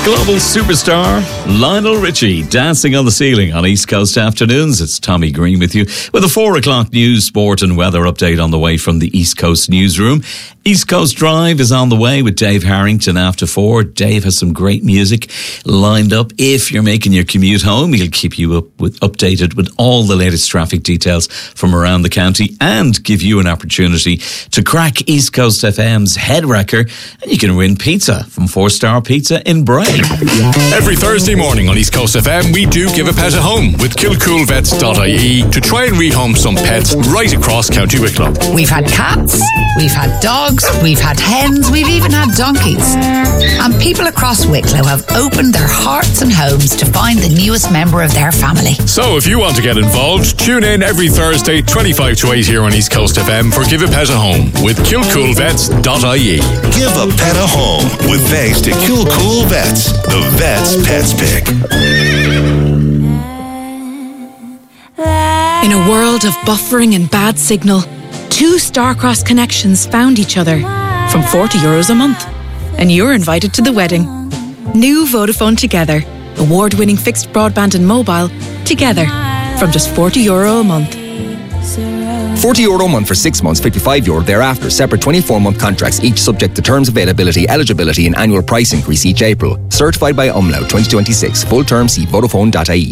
Global superstar Lionel Richie dancing on the ceiling on East Coast afternoons. It's Tommy Green with you with a 4 o'clock news, sport and weather update on the way from the East Coast newsroom. East Coast Drive is on the way with Dave Harrington after 4. Dave has some great music lined up. If you're making your commute home, he'll keep you updated with all the latest traffic details from around the county and give you an opportunity to crack East Coast FM's head wrecker, and you can win pizza from 4-Star Pizza in Bray. Every Thursday morning on East Coast FM, we do give a pet a home with killcoolvets.ie to try and rehome some pets right across County Wicklow. We've had cats, we've had dogs, we've had hens, we've even had donkeys. And people across Wicklow have opened their hearts and homes to find the newest member of their family. So if you want to get involved, tune in every Thursday 25 to 8 here on East Coast FM for Give a Pet a Home with killcoolvets.ie. Give a pet a home with thanks to Kill Cool Vets, the vet's pets pick. In a world of buffering and bad signal, 2 Starcross connections found each other from €40 a month. And you're invited to the wedding. New Vodafone Together. Award-winning fixed broadband and mobile together from just €40 a month. €40 a month for 6 months, €55 thereafter. Separate 24-month contracts, each subject to terms, availability, eligibility and annual price increase each April. Certified by Umlaut 2026. Full term, see Vodafone.ie.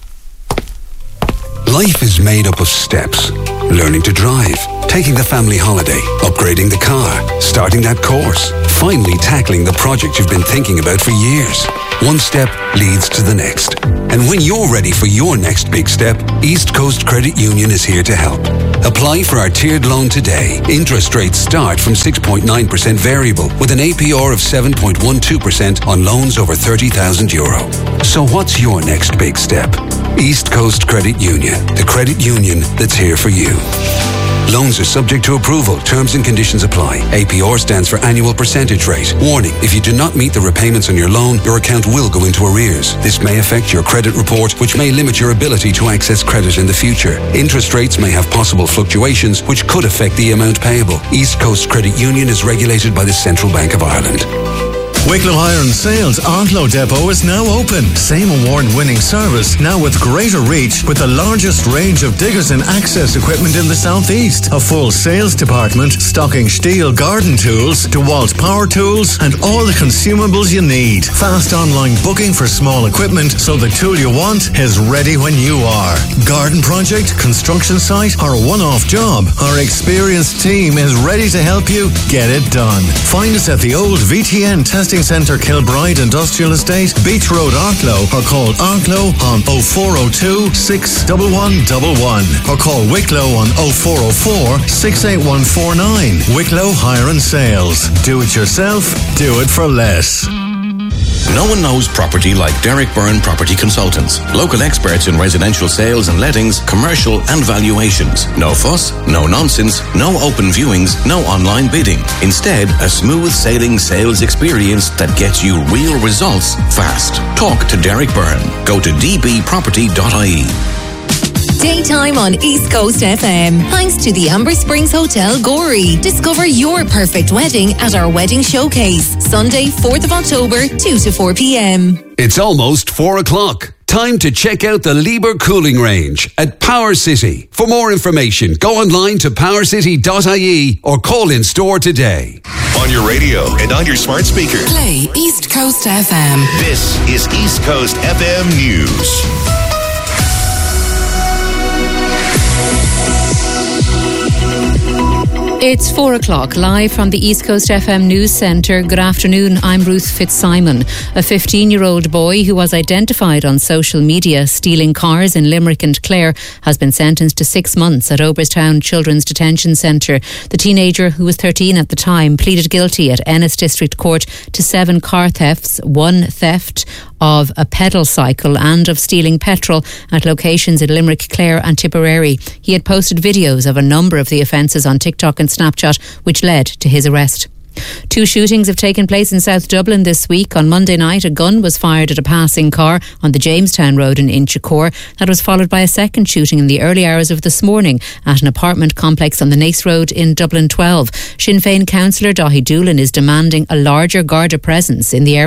Life is made up of steps. Learning to drive, taking the family holiday, upgrading the car, starting that course, finally tackling the project you've been thinking about for years. One step leads to the next. And when you're ready for your next big step, East Coast Credit Union is here to help. Apply for our tiered loan today. Interest rates start from 6.9% variable with an APR of 7.12% on loans over €30,000. So what's your next big step? East Coast Credit Union, the credit union that's here for you. Loans are subject to approval. Terms and conditions apply. APR stands for annual percentage rate. Warning, if you do not meet the repayments on your loan, your account will go into arrears. This may affect your credit report, which may limit your ability to access credit in the future. Interest rates may have possible fluctuations, which could affect the amount payable. East Coast Credit Union is regulated by the Central Bank of Ireland. Wicklow Hire and Sales Arklow Depot is now open. Same award-winning service, now with greater reach, with the largest range of diggers and access equipment in the southeast. A full sales department stocking Stihl garden tools, DeWalt power tools, and all the consumables you need. Fast online booking for small equipment, so the tool you want is ready when you are. Garden project, construction site, or a one-off job, our experienced team is ready to help you get it done. Find us at the old VTN Testing Centre Kilbride Industrial Estate, Beach Road, Arklow, or call Arklow on 0402 61111 or call Wicklow on 0404 68149. Wicklow Hire and Sales. Do it yourself, do it for less. No one knows property like Derek Byrne Property Consultants. Local experts in residential sales and lettings, commercial and valuations. No fuss, no nonsense, no open viewings, no online bidding. Instead, a smooth sailing sales experience that gets you real results fast. Talk to Derek Byrne. Go to dbproperty.ie. Daytime on East Coast FM. Thanks to the Amber Springs Hotel, Gorey. Discover your perfect wedding at our wedding showcase. Sunday, 4th of October, 2 to 4 p.m. It's almost 4 o'clock. Time to check out the Lieber Cooling Range at Power City. For more information, go online to powercity.ie or call in store today. On your radio and on your smart speaker. Play East Coast FM. This is East Coast FM News. It's 4 o'clock, live from the East Coast FM News Centre. Good afternoon, I'm Ruth Fitzsimon. A 15-year-old boy who was identified on social media stealing cars in Limerick and Clare has been sentenced to 6 months at Oberstown Children's Detention Centre. The teenager, who was 13 at the time, pleaded guilty at Ennis District Court to 7 car thefts, 1 theft of a pedal cycle and of stealing petrol at locations in Limerick, Clare and Tipperary. He had posted videos of a number of the offences on TikTok and Snapchat, which led to his arrest. 2 shootings have taken place in South Dublin this week. On Monday night, a gun was fired at a passing car on the Jamestown Road in Inchicore. That was followed by a second shooting in the early hours of this morning at an apartment complex on the Nace Road in Dublin 12. Sinn Féin councillor Dahi Doolan is demanding a larger Garda presence in the area.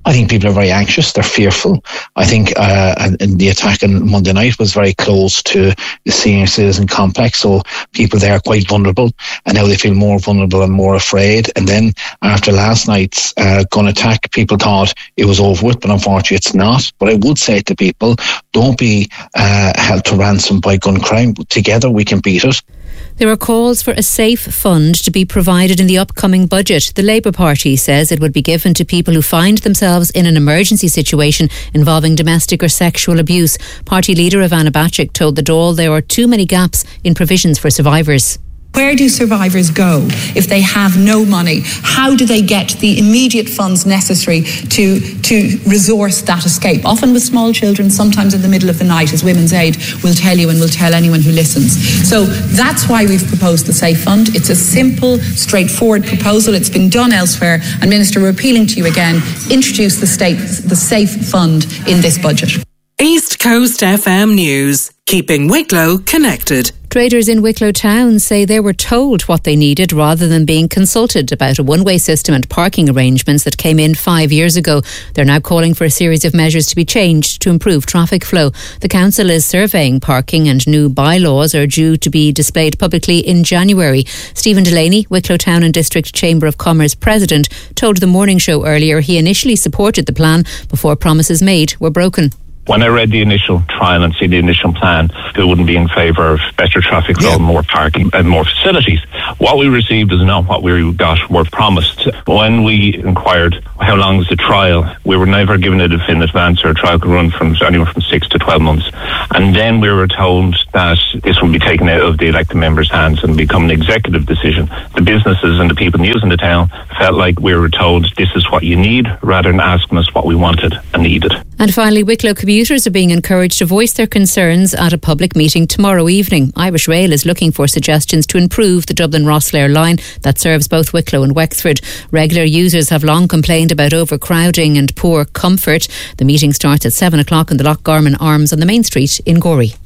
I think people are very anxious. They're fearful. I think and the attack on Monday night was very close to the senior citizen complex. So people there are quite vulnerable, and now they feel more vulnerable and more afraid. And then after last night's gun attack, people thought it was over with, but unfortunately it's not. But I would say to people, don't be held to ransom by gun crime. Together we can beat it. There are calls for a safe fund to be provided in the upcoming budget. The Labour Party says it would be given to people who find themselves in an emergency situation involving domestic or sexual abuse. Party leader Ivana Bacik told the Dáil there are too many gaps in provisions for survivors. Where do survivors go if they have no money? How do they get the immediate funds necessary to resource that escape? Often with small children, sometimes in the middle of the night, as Women's Aid will tell you and will tell anyone who listens. So that's why we've proposed the Safe Fund. It's a simple, straightforward proposal. It's been done elsewhere. And Minister, we're appealing to you again, introduce the Safe Fund in this budget. East Coast FM News, keeping Wicklow connected. Traders in Wicklow Town say they were told what they needed rather than being consulted about a one-way system and parking arrangements that came in 5 years ago. They're now calling for a series of measures to be changed to improve traffic flow. The council is surveying parking and new bylaws are due to be displayed publicly in January. Stephen Delaney, Wicklow Town and District Chamber of Commerce President, told the morning show earlier he initially supported the plan before promises made were broken. When I read the initial trial and see the initial plan, still wouldn't be in favour of better traffic flow, more parking and more facilities. What we received is not what we got, were promised. When we inquired how long is the trial, we were never given a definitive answer. A trial could run from anywhere from 6 to 12 months. And then we were told that this would be taken out of the elected members' hands and become an executive decision. The businesses and the people using the town felt like we were told this is what you need rather than asking us what we wanted and needed. And finally, Wicklow commuters are being encouraged to voice their concerns at a public meeting tomorrow evening. Irish Rail is looking for suggestions to improve the Dublin-Rosslare line that serves both Wicklow and Wexford. Regular users have long complained about overcrowding and poor comfort. The meeting starts at 7 o'clock in the Lochgarman Arms on the main street in Gorey.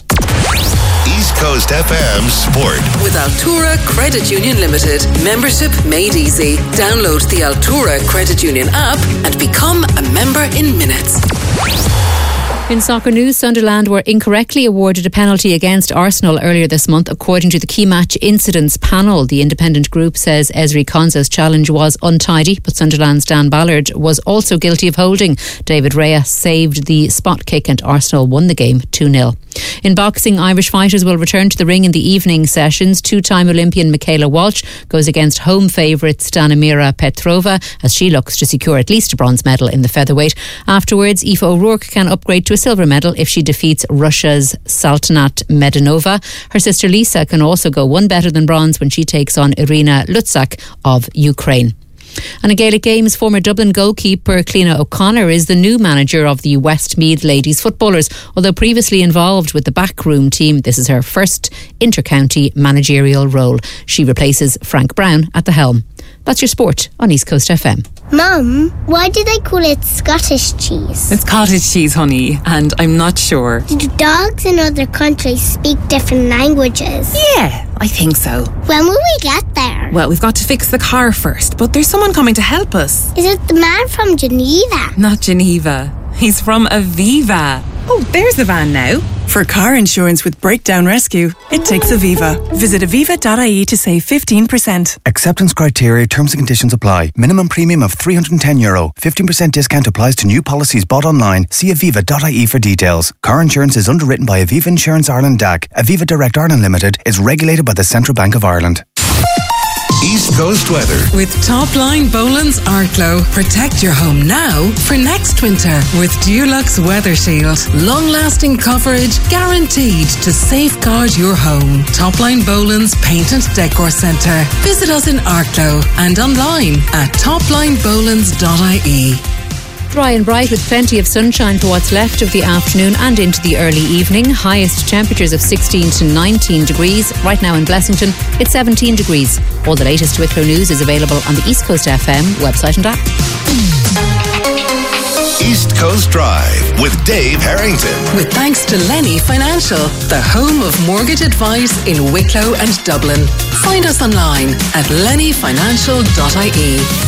East Coast FM Sport. With Altura Credit Union Limited. Membership made easy. Download the Altura Credit Union app and become a member in minutes. In soccer news, Sunderland were incorrectly awarded a penalty against Arsenal earlier this month, according to the key match incidents panel. The independent group says Ezri Konsa's challenge was untidy, but Sunderland's Dan Ballard was also guilty of holding. David Rea saved the spot kick and Arsenal won the game 2-0. In boxing, Irish fighters will return to the ring in the evening sessions. Two-time Olympian Michaela Walsh goes against home favourite Stanimira Petrova as she looks to secure at least a bronze medal in the featherweight. Afterwards, Aoife O'Rourke can upgrade to a silver medal if she defeats Russia's Saltanat Medinova. Her sister Lisa can also go one better than bronze when she takes on Irina Lutsak of Ukraine. And in Gaelic Games, former Dublin goalkeeper Cliona O'Connor is the new manager of the Westmeath Ladies footballers. Although previously involved with the backroom team, this is her first inter-county managerial role. She replaces Frank Brown at the helm. That's your sport on East Coast FM. Mum, why do they call it Scottish cheese? It's cottage cheese, honey, and I'm not sure. Do dogs in other countries speak different languages? Yeah, I think so. When will we get there? Well, we've got to fix the car first, but there's someone coming to help us. Is it the man from Geneva? Not Geneva. He's from Aviva. Oh, there's the van now. For car insurance with breakdown rescue, it takes Aviva. Visit aviva.ie to save 15%. Acceptance criteria, terms and conditions apply. Minimum premium of €310. 15% discount applies to new policies bought online. See aviva.ie for details. Car insurance is underwritten by Aviva Insurance Ireland DAC. Aviva Direct Ireland Limited is regulated by the Central Bank of Ireland. East Coast weather. With Topline Boland's Arklow, protect your home now for next winter with Dulux Weather Shield. Long-lasting coverage guaranteed to safeguard your home. Topline Boland's Paint and Decor Centre. Visit us in Arklow and online at toplinebolands.ie. Dry and bright with plenty of sunshine for what's left of the afternoon and into the early evening. Highest temperatures of 16 to 19 degrees. Right now in Blessington, it's 17 degrees. All the latest Wicklow news is available on the East Coast FM website and app. East Coast Drive with Dave Harrington. With thanks to Lenny Financial, the home of mortgage advice in Wicklow and Dublin. Find us online at lennyfinancial.ie.